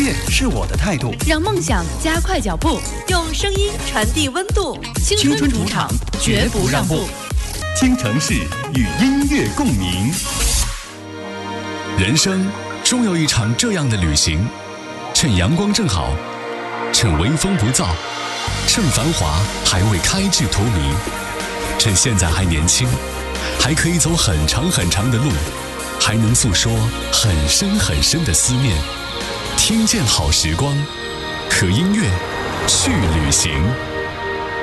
乐是我的态度， 让梦想加快脚步， 用声音传递温度。 青春主场绝不让步。 倾城市与音乐共鸣。 人生终有一场这样的旅行，趁阳光正好，趁微风不燥，趁繁华还未开至荼蘼，趁现在还年轻，还可以走很长很长的路，还能诉说很深很深的思念。听见好时光，和音乐去旅行。